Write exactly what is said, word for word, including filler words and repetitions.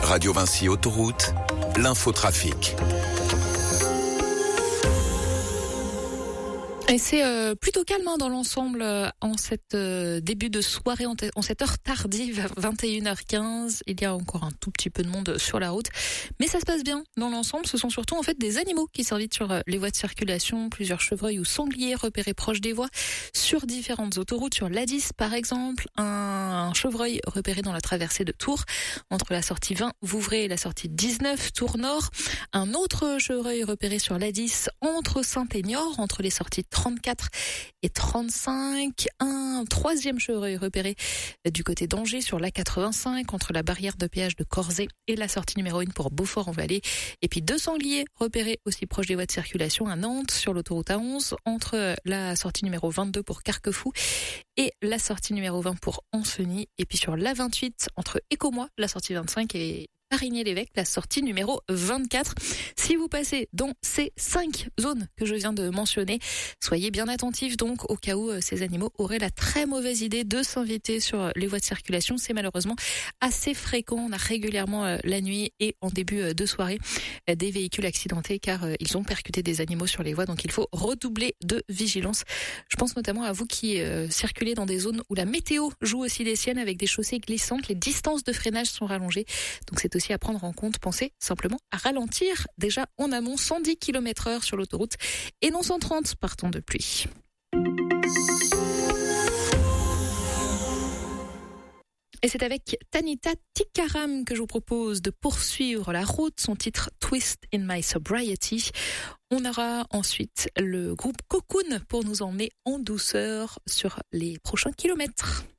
Radio Vinci Autoroute, l'infotrafic. Et c'est euh, plutôt calme hein, dans l'ensemble euh, en cette euh, début de soirée, en, te- en cette heure tardive, vingt et une heures quinze. Il y a encore un tout petit peu de monde sur la route, mais ça se passe bien dans l'ensemble. Ce sont surtout en fait des animaux qui s'invitent sur euh, les voies de circulation, plusieurs chevreuils ou sangliers repérés proches des voies sur différentes autoroutes. Sur l'A dix par exemple, un, un chevreuil repéré dans la traversée de Tours entre la sortie vingt Vouvray et la sortie dix-neuf Tours Nord. Un autre chevreuil repéré sur l'A dix entre Saint-Aignan, entre les sorties trente-quatre et trente-cinq. Un troisième chevreuil repéré du côté d'Angers sur l'A quatre-vingt-cinq entre la barrière de péage de Corzet et la sortie numéro un pour Beaufort-en-Vallée. Et puis deux sangliers repérés aussi proches des voies de circulation à Nantes sur l'autoroute A onze entre la sortie numéro vingt-deux pour Carquefou et la sortie numéro vingt pour Ancenis. Et puis sur l'A vingt-huit entre Écomois, la sortie vingt-cinq et Parigné-l'Évêque, la sortie numéro vingt-quatre. Si vous passez dans ces cinq zones que je viens de mentionner, soyez bien attentifs donc au cas où ces animaux auraient la très mauvaise idée de s'inviter sur les voies de circulation. C'est malheureusement assez fréquent. On a régulièrement la nuit et en début de soirée des véhicules accidentés car ils ont percuté des animaux sur les voies. Donc il faut redoubler de vigilance. Je pense notamment à vous qui euh, circulez dans des zones où la météo joue aussi des siennes avec des chaussées glissantes. Les distances de freinage sont rallongées. Donc c'est aussi à prendre en compte. Pensez simplement à ralentir. Déjà en amont, cent dix kilomètres heure sur l'autoroute et non cent trente par temps de pluie. Et c'est avec Tanita Tikaram que je vous propose de poursuivre la route. Son titre Twist in My Sobriety. On aura ensuite le groupe Cocoon pour nous emmener en douceur sur les prochains kilomètres.